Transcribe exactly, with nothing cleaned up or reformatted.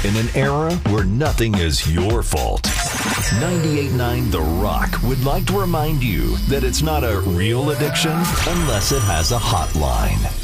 in an era where nothing is your fault. ninety-eight point nine The Rock would like to remind you that it's not a real addiction unless it has a hotline.